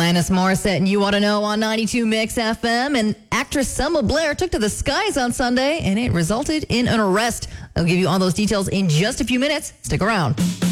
Alanis Morissette and You Want to Know on 92 Mix FM. And actress Selma Blair took to the skies on Sunday, and it resulted in an arrest. I'll give you all those details in just a few minutes. Stick around.